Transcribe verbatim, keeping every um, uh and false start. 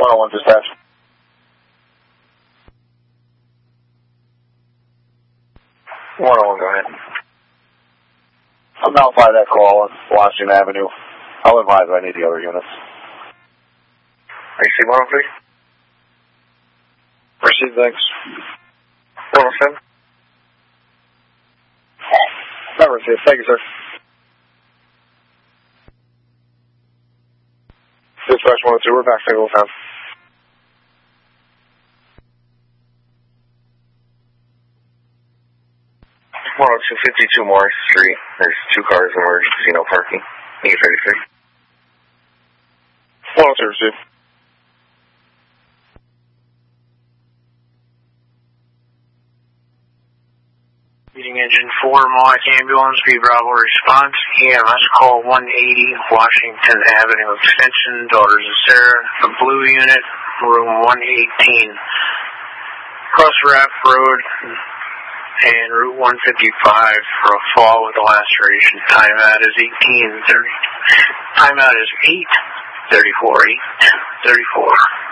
one oh one dispatch. one oh one, go ahead. I'm now by that call on Washington Avenue. I'll advise I need the other units. I C one oh three? Received, thanks. one oh seven? Not received. Thank you, sir. Dispatch one oh two, we're back to Old Town. one oh two, fifty-two Morris Street. There's two cars in emergency, no parking. Need thirty-three. one oh two, received. Leading engine four, Mohawk Ambulance, B Bravo response, E M S call one eighty, Washington Avenue extension, Daughters of Sarah, the blue unit, room one eighteen. Cross Raft Road and Route one fifty-five for a fall with a laceration. Timeout is eighteen thirty. Timeout is eight thirty-four, eight thirty-four.